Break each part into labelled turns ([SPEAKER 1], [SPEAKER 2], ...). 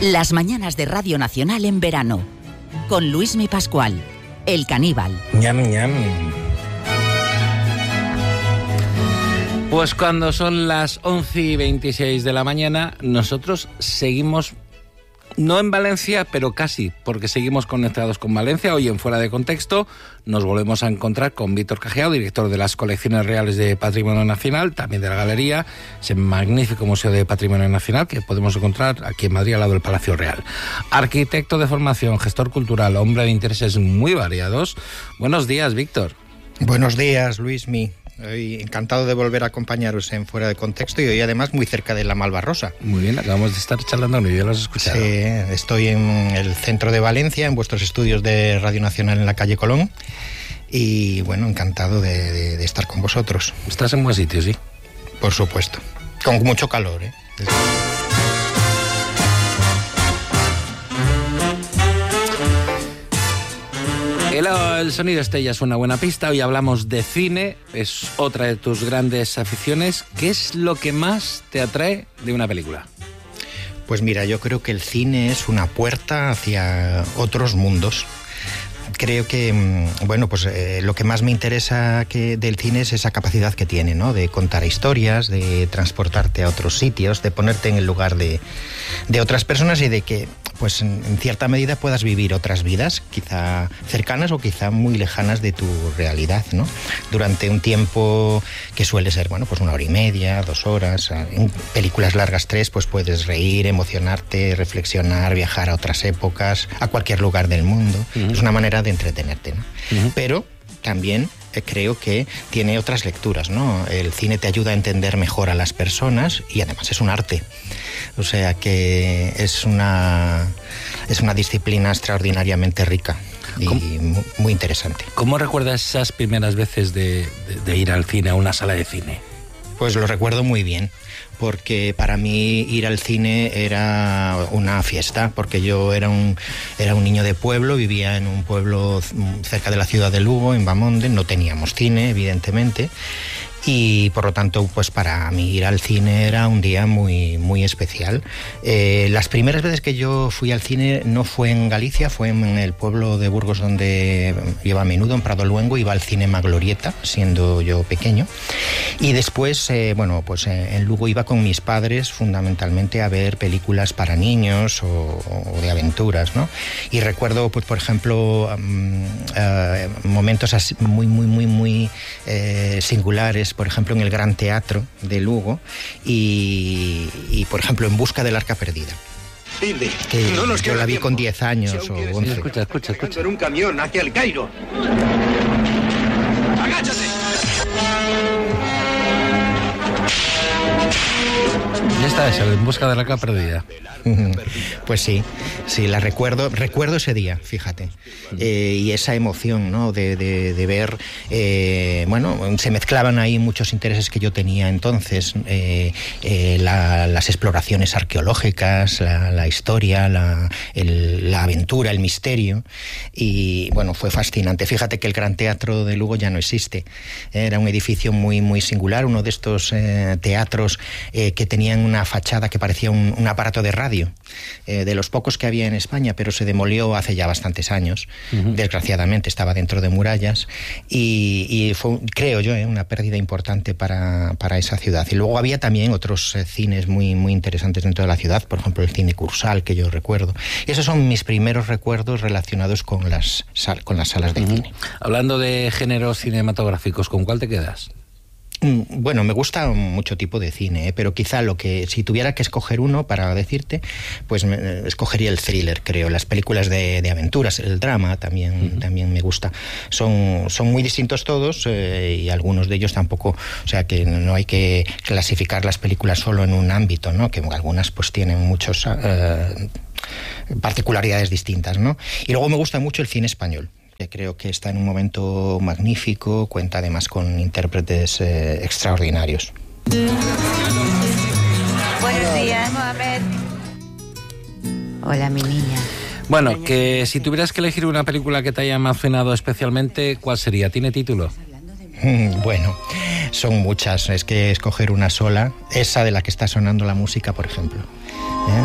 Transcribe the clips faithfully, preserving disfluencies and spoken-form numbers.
[SPEAKER 1] Las mañanas de Radio Nacional en verano, con Luismi Pascual, el caníbal.
[SPEAKER 2] Ñam, ñam.
[SPEAKER 3] Pues cuando son las once y veintiséis de la mañana, nosotros seguimos, no en Valencia, pero casi, porque seguimos conectados con Valencia. Hoy en Fuera de Contexto nos volvemos a encontrar con Víctor Cajiao, director de las Colecciones Reales de Patrimonio Nacional, también de la Galería, ese magnífico Museo de Patrimonio Nacional que podemos encontrar aquí en Madrid, al lado del Palacio Real. Arquitecto de formación, gestor cultural, hombre de intereses muy variados. Buenos días, Víctor.
[SPEAKER 2] Buenos días, Luismi. Hoy encantado de volver a acompañaros en Fuera de Contexto y hoy además muy cerca de la Malvarrosa.
[SPEAKER 3] Muy bien, acabamos de estar charlando, ¿no? Ya lo has escuchado.
[SPEAKER 2] Sí, estoy en el centro de Valencia, en vuestros estudios de Radio Nacional en la calle Colón y bueno, encantado de, de, de estar con vosotros.
[SPEAKER 3] Estás en buen sitio, sí.
[SPEAKER 2] Por supuesto, con mucho calor, ¿eh?
[SPEAKER 3] El, el sonido este ya es una buena pista. Hoy hablamos de cine, es otra de tus grandes aficiones. ¿Qué es lo que más te atrae de una película?
[SPEAKER 2] Pues mira, yo creo que el cine es una puerta hacia otros mundos. Creo que, bueno, pues eh, lo que más me interesa que del cine es esa capacidad que tiene, ¿no? De contar historias, de transportarte a otros sitios, de ponerte en el lugar de, de otras personas y de que, pues en, en cierta medida puedas vivir otras vidas, quizá cercanas o quizá muy lejanas de tu realidad, ¿no? Durante un tiempo que suele ser, bueno, pues una hora y media, dos horas. En películas largas, tres, pues puedes reír, emocionarte, reflexionar, viajar a otras épocas, a cualquier lugar del mundo. Uh-huh. Es una manera de entretenerte, ¿no? Uh-huh. Pero también eh, creo que tiene otras lecturas, ¿no? El cine te ayuda a entender mejor a las personas y además es un arte. O sea que es una, es una disciplina extraordinariamente rica y muy, muy interesante.
[SPEAKER 3] ¿Cómo recuerdas esas primeras veces de, de, de ir al cine, a una sala de cine?
[SPEAKER 2] Pues lo recuerdo muy bien, porque para mí ir al cine era una fiesta, porque yo era un, era un niño de pueblo, vivía en un pueblo cerca de la ciudad de Lugo, en Bamonde, no teníamos cine, evidentemente, y por lo tanto, pues para mí ir al cine era un día muy, muy especial. Eh, las primeras veces que yo fui al cine no fue en Galicia, fue en el pueblo de Burgos donde iba a menudo, en Prado Luengo, iba al Cinema Glorieta, siendo yo pequeño. Y después, eh, bueno, pues eh, en Lugo iba con mis padres fundamentalmente a ver películas para niños o, o de aventuras, ¿no? Y recuerdo, pues por ejemplo, um, uh, momentos así muy, muy, muy, muy eh, singulares, por ejemplo, en el Gran Teatro de Lugo y, y por ejemplo, En busca del arca perdida.
[SPEAKER 4] Dile,
[SPEAKER 2] que
[SPEAKER 4] no nos
[SPEAKER 2] yo la vi
[SPEAKER 4] tiempo.
[SPEAKER 2] con diez años
[SPEAKER 4] si
[SPEAKER 2] o
[SPEAKER 4] once.
[SPEAKER 2] once.
[SPEAKER 3] Escucha, escucha, escucha.
[SPEAKER 4] En un camión hacia el Cairo. ¡Agáchate!
[SPEAKER 3] Ya está, eso, En busca de la arca perdida.
[SPEAKER 2] Pues sí, sí, la recuerdo, recuerdo ese día, fíjate, eh, y esa emoción, ¿no? De, de, de ver, eh, bueno, se mezclaban ahí muchos intereses que yo tenía entonces, eh, eh, la, las exploraciones arqueológicas, la, la historia, la, el, la aventura, el misterio, y bueno, fue fascinante. Fíjate que el Gran Teatro de Lugo ya no existe, era un edificio muy, muy singular, uno de estos eh, teatros eh, que tenían una fachada que parecía un, un aparato de radio, eh, de los pocos que había en España, pero se demolió hace ya bastantes años. Uh-huh. Desgraciadamente estaba dentro de murallas y, y fue, creo yo, eh, una pérdida importante para, para esa ciudad. Y luego había también otros eh, cines muy, muy interesantes dentro de la ciudad, por ejemplo el cine Cursal, que yo recuerdo. Y esos son mis primeros recuerdos relacionados con las, sal, con las salas de uh-huh. cine.
[SPEAKER 3] Hablando de géneros cinematográficos, ¿con cuál te quedas?
[SPEAKER 2] Bueno, me gusta mucho tipo de cine, ¿eh? Pero quizá lo que, si tuviera que escoger uno para decirte, pues me, escogería el thriller, creo. Las películas de, de aventuras, el drama también, uh-huh. también me gusta. Son, son muy distintos todos eh, y algunos de ellos tampoco, o sea que no hay que clasificar las películas solo en un ámbito, ¿no? Que algunas pues tienen muchos eh, particularidades distintas, ¿no? Y luego me gusta mucho el cine español, que creo que está en un momento magnífico, cuenta además con intérpretes eh, extraordinarios.
[SPEAKER 5] Buenos días, Mohamed. Hola, mi niña.
[SPEAKER 3] Bueno, que si tuvieras que elegir una película que te haya emocionado especialmente, ¿cuál sería? ¿Tiene título?
[SPEAKER 2] Bueno, son muchas, es que escoger una sola, esa de la que está sonando la música, por ejemplo. ¿Eh?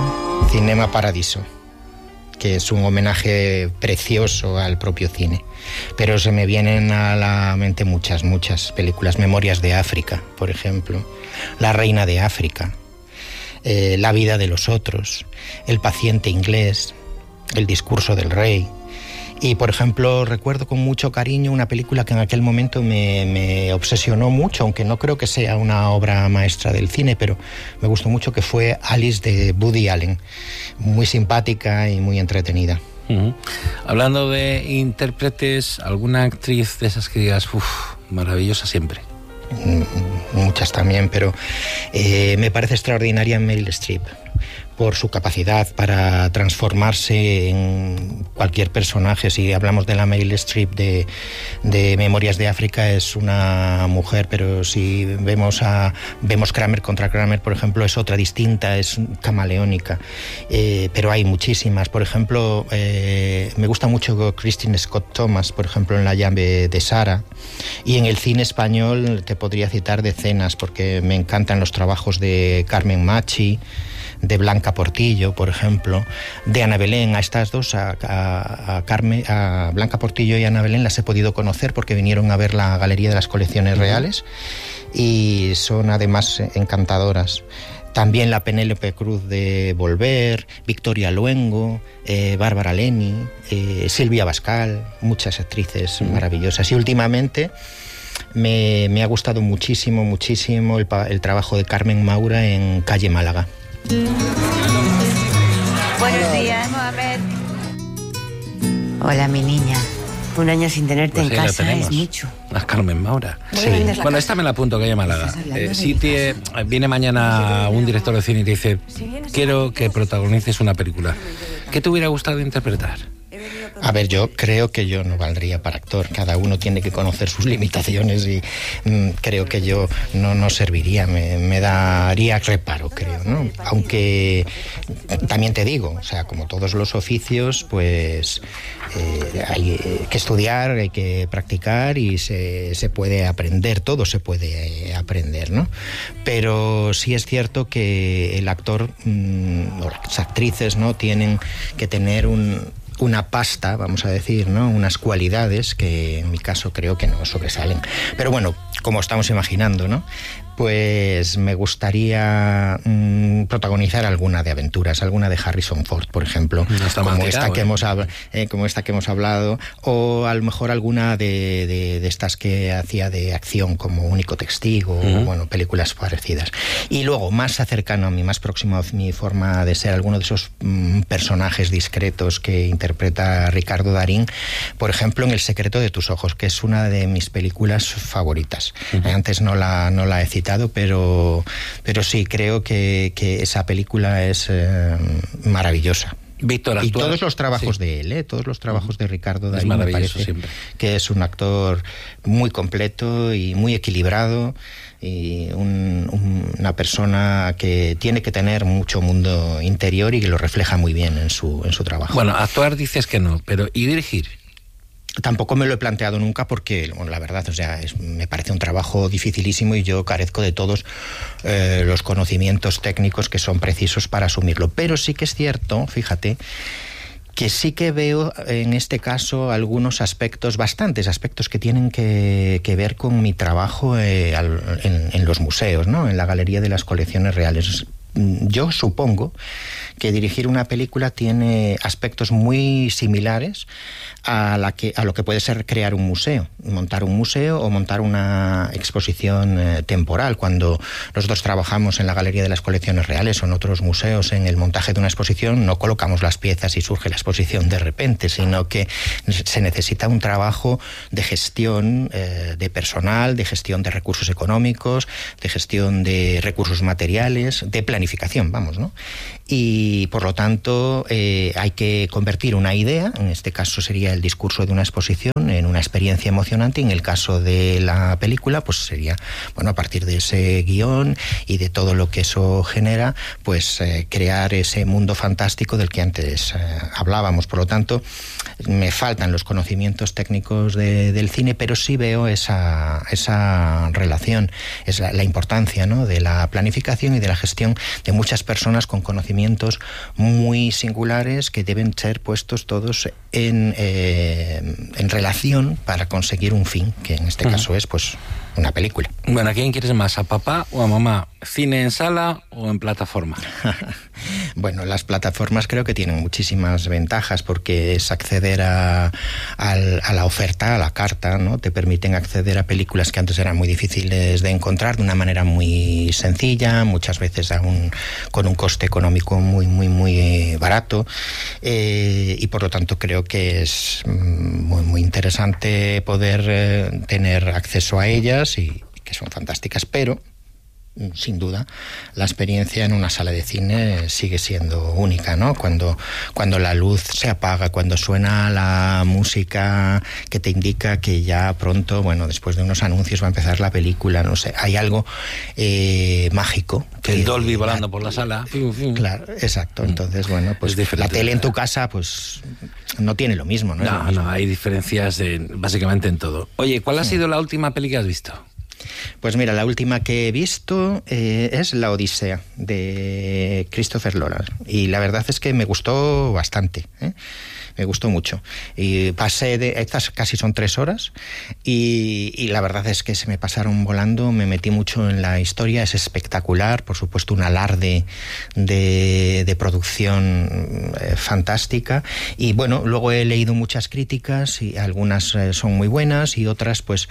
[SPEAKER 2] Cinema Paradiso, que es un homenaje precioso al propio cine. Pero se me vienen a la mente muchas, muchas películas. Memorias de África, por ejemplo. La Reina de África. Eh, La vida de los otros. El paciente inglés. El discurso del rey. Y, por ejemplo, recuerdo con mucho cariño una película que en aquel momento me, me obsesionó mucho, aunque no creo que sea una obra maestra del cine, pero me gustó mucho, que fue Alice, de Woody Allen. Muy simpática y muy entretenida.
[SPEAKER 3] Uh-huh. Hablando de intérpretes, ¿alguna actriz de esas que digas, uff, maravillosa siempre?
[SPEAKER 2] Muchas también, pero eh, me parece extraordinaria Meryl Streep, por su capacidad para transformarse en cualquier personaje. Si hablamos de la Meryl Streep de, de Memorias de África, es una mujer, pero si vemos a vemos Kramer contra Kramer, por ejemplo, es otra distinta, es camaleónica. Eh, pero hay muchísimas. Por ejemplo, eh, me gusta mucho Christine Scott Thomas, por ejemplo, en La llave de Sara. Y en el cine español te podría citar decenas, porque me encantan los trabajos de Carmen Machi, de Blanca Portillo, por ejemplo, de Ana Belén. A estas dos, a, a, a, Carmen, a Blanca Portillo y a Ana Belén, las he podido conocer porque vinieron a ver la Galería de las Colecciones Reales y son además encantadoras. También la Penélope Cruz de Volver, Victoria Luengo, eh, Bárbara Leni, eh, Silvia Bascal, muchas actrices maravillosas. Y últimamente me, me ha gustado muchísimo, muchísimo el, el trabajo de Carmen Maura en Calle Málaga.
[SPEAKER 5] Buenos días, Mohamed.
[SPEAKER 6] Hola, mi niña. Un año sin tenerte
[SPEAKER 3] Pues
[SPEAKER 6] en casa es
[SPEAKER 3] tenemos.
[SPEAKER 6] mucho.
[SPEAKER 3] A Carmen Maura.
[SPEAKER 6] Sí.
[SPEAKER 3] Bueno, esta me la apunto, Calle Málaga. Eh, si te, viene mañana un director de cine y te dice, quiero que protagonices una película, ¿qué te hubiera gustado interpretar?
[SPEAKER 2] A ver, yo creo que yo no valdría para actor. Cada uno tiene que conocer sus limitaciones y mmm, creo que yo no, no serviría, me, me daría reparo, creo, ¿no? Aunque también te digo, o sea, como todos los oficios, pues eh, hay que estudiar, hay que practicar y se, se puede aprender, todo se puede aprender, ¿no? Pero sí es cierto que el actor, mmm, o las actrices, ¿no?, tienen que tener un... una pasta, vamos a decir, ¿no?, unas cualidades que en mi caso creo que no sobresalen. Pero bueno, como estamos imaginando, ¿no?, pues me gustaría mmm, protagonizar alguna de aventuras, alguna de Harrison Ford, por ejemplo,
[SPEAKER 3] no está
[SPEAKER 2] como,
[SPEAKER 3] mal
[SPEAKER 2] esta
[SPEAKER 3] tirado,
[SPEAKER 2] que
[SPEAKER 3] ¿eh?
[SPEAKER 2] hemos, eh, como esta que hemos hablado, o a lo mejor alguna de, de, de estas que hacía de acción, como Único Testigo, uh-huh. o bueno, películas parecidas. Y luego, más cercano a mí, más próximo a mi forma de ser, alguno de esos mmm, personajes discretos que interpreta Ricardo Darín, por ejemplo, en El secreto de tus ojos, que es una de mis películas favoritas. Uh-huh. Antes no la, no la he citado, pero, pero sí, creo que, que esa película es eh, maravillosa.
[SPEAKER 3] Víctor actúa,
[SPEAKER 2] y todos los trabajos sí. de él, ¿eh? todos los trabajos de Ricardo Darín, me parece siempre. que es un actor muy completo y muy equilibrado y un, un, una persona que tiene que tener mucho mundo interior y que lo refleja muy bien en su, en su trabajo.
[SPEAKER 3] Bueno, actuar dices que no, pero ¿y dirigir?
[SPEAKER 2] Tampoco me lo he planteado nunca porque, bueno, la verdad, o sea, es, me parece un trabajo dificilísimo y yo carezco de todos eh, los conocimientos técnicos que son precisos para asumirlo. Pero sí que es cierto, fíjate, que sí que veo en este caso algunos aspectos, bastantes aspectos que tienen que, que ver con mi trabajo eh, al, en, en los museos, ¿no?, en la Galería de las Colecciones Reales. Yo supongo que dirigir una película tiene aspectos muy similares a, la que, a lo que puede ser crear un museo, montar un museo o montar una exposición eh, temporal. Cuando nosotros trabajamos en la Galería de las Colecciones Reales o en otros museos en el montaje de una exposición, no colocamos las piezas y surge la exposición de repente, sino que se necesita un trabajo de gestión eh, de personal, de gestión de recursos económicos, de gestión de recursos materiales, de planificación, vamos, ¿no? Y por lo tanto eh, hay que convertir una idea, en este caso sería el discurso de una exposición, en una experiencia emocionante, y en el caso de la película pues sería, bueno, a partir de ese guión y de todo lo que eso genera, pues eh, crear ese mundo fantástico del que antes eh, hablábamos. Por lo tanto, me faltan los conocimientos técnicos de, del cine, pero sí veo esa, esa relación, es la, la importancia, ¿no?, de la planificación y de la gestión de muchas personas con conocimientos elementos muy singulares que deben ser puestos todos en, eh, en relación para conseguir un fin, que en este uh-huh. caso es pues una película.
[SPEAKER 3] Bueno, ¿a quién quieres más? ¿A papá o a mamá? ¿Cine en sala o en plataforma?
[SPEAKER 2] Bueno, las plataformas creo que tienen muchísimas ventajas porque es acceder a, a, a la oferta, a la carta, ¿no? Te permiten acceder a películas que antes eran muy difíciles de encontrar de una manera muy sencilla, muchas veces a un, con un coste económico muy, muy, muy barato, eh, y por lo tanto creo que es muy, muy interesante poder eh, tener acceso a ellas y que son fantásticas, pero sin duda la experiencia en una sala de cine sigue siendo única, ¿no? Cuando, cuando la luz se apaga, cuando suena la música que te indica que ya pronto, bueno, después de unos anuncios va a empezar la película, no sé, hay algo eh, mágico.
[SPEAKER 3] Que el Dolby volando la, por la sala.
[SPEAKER 2] Claro, exacto. Entonces, bueno, pues la tele en tu casa, pues no tiene lo mismo, ¿no?
[SPEAKER 3] No,
[SPEAKER 2] mismo.
[SPEAKER 3] no, hay diferencias de, básicamente en todo. Oye, ¿cuál ha sido la última peli que has visto?
[SPEAKER 2] Pues mira, la última que he visto eh, es La Odisea, de Christopher Nolan. Y la verdad es que me gustó bastante, ¿eh? Me gustó mucho. Y pasé de... Estas casi son tres horas y, y la verdad es que se me pasaron volando, me metí mucho en la historia, es espectacular, por supuesto un alarde de, de producción eh, fantástica. Y bueno, luego he leído muchas críticas y algunas eh, son muy buenas y otras pues...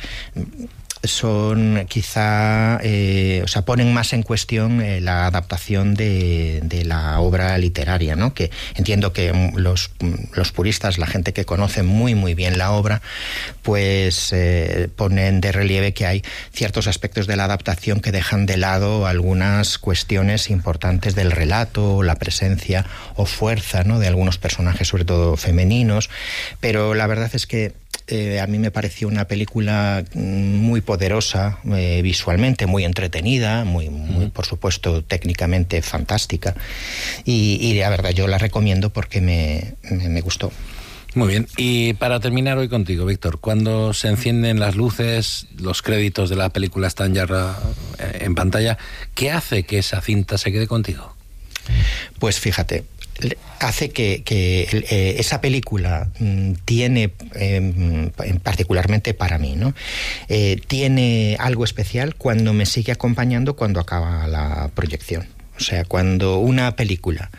[SPEAKER 2] son quizá, eh, o sea, ponen más en cuestión eh, la adaptación de, de la obra literaria, ¿no? Que entiendo que los, los puristas, la gente que conoce muy muy bien la obra, pues eh, ponen de relieve que hay ciertos aspectos de la adaptación que dejan de lado algunas cuestiones importantes del relato, la presencia o fuerza, ¿no? De algunos personajes, sobre todo femeninos, pero la verdad es que Eh, a mí me pareció una película muy poderosa eh, visualmente, muy entretenida, muy, muy, por supuesto, técnicamente fantástica. Y, y la verdad, yo la recomiendo porque me, me, me gustó.
[SPEAKER 3] Muy bien. Y para terminar hoy contigo, Víctor, cuando se encienden las luces, los créditos de la película están ya en pantalla, ¿qué hace que esa cinta se quede contigo?
[SPEAKER 2] Pues fíjate, hace que, que eh, esa película mm, tiene, eh, particularmente para mí, ¿no? Eh, tiene algo especial cuando me sigue acompañando cuando acaba la proyección. O sea, cuando una película,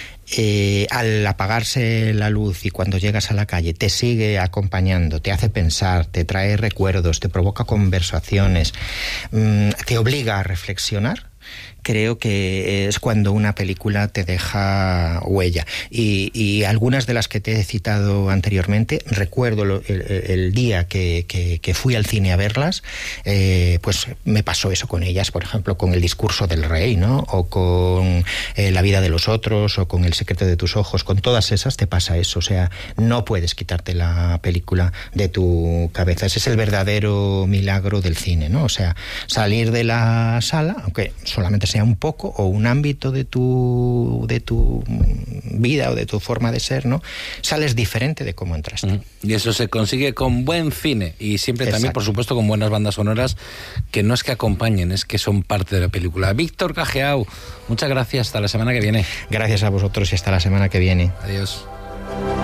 [SPEAKER 2] eh, al apagarse la luz y cuando llegas a la calle, te sigue acompañando, te hace pensar, te trae recuerdos, te provoca conversaciones, mm, te obliga a reflexionar, creo que es cuando una película te deja huella. Y, y algunas de las que te he citado anteriormente, recuerdo lo, el, el día que, que, que fui al cine a verlas, eh, pues me pasó eso con ellas, por ejemplo, con El discurso del rey, ¿no? O con eh, La vida de los otros, o con El secreto de tus ojos. Con todas esas te pasa eso. O sea, no puedes quitarte la película de tu cabeza. Ese es el verdadero milagro del cine, ¿no? O sea, salir de la sala, aunque solamente sea un poco o un ámbito de tu de tu vida o de tu forma de ser, ¿no? Sales diferente de cómo entraste. Mm.
[SPEAKER 3] Y eso se consigue con buen cine y siempre Exacto. también, por supuesto, con buenas bandas sonoras que no es que acompañen, es que son parte de la película. Víctor Cageau, muchas gracias, hasta la semana que viene.
[SPEAKER 2] Gracias a vosotros y hasta la semana que viene.
[SPEAKER 3] Adiós.